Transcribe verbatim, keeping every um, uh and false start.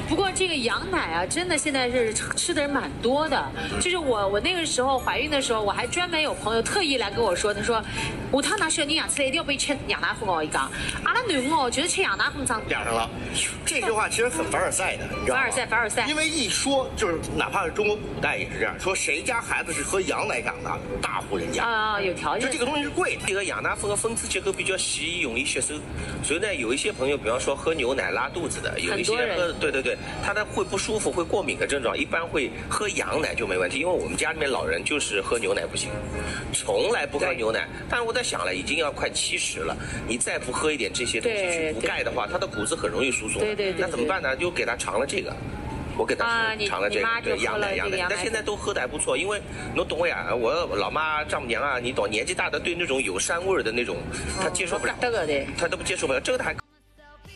不过这个羊奶啊，真的现在是吃的人蛮多的。就是我我那个时候怀孕的时候，我还专门有朋友特意来跟我说，他说下趟拿小人养出来一定要被吃羊奶粉哦。一讲，阿拉囡哦，就是吃羊奶粉长养上了。这句话其实很凡尔赛的，你知道吗？ 凡尔赛，凡尔赛。 因为一说就是，哪怕是中国古代也是这样，说谁家孩子是喝羊奶长的，大户人家啊，有条件。 就这个东西是贵的。 这个羊奶粉的分子结构比较细，容易吸收，所以呢，有一些朋友，比方说喝牛奶拉肚子的，有一些喝，对对对，他的会不舒服、会过敏的症状，一般会喝羊奶就没问题。因为我们家里面老人就是喝牛奶不行，从来不喝牛奶。但是我在想了，已经要快七十了，你再不喝一点这些东西去补钙的话，他的骨质很容易疏松。 对对对。 那怎么办呢？就给他尝了这个。我给他尝了这个，对羊奶羊奶，但现在都喝的还不错，因为你懂呀，我老妈丈母娘啊，你懂，年纪大的对那种有膻味的那种，她接受不了，她都不接受不了，这个还。